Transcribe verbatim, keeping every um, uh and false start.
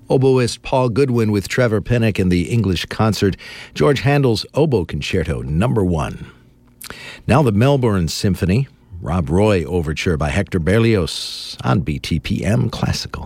Oboist Paul Goodwin with Trevor Pinnock in the English Concert, George Handel's Oboe Concerto Number One. Now the Melbourne Symphony, Rob Roy Overture by Hector Berlioz on B T P M Classical.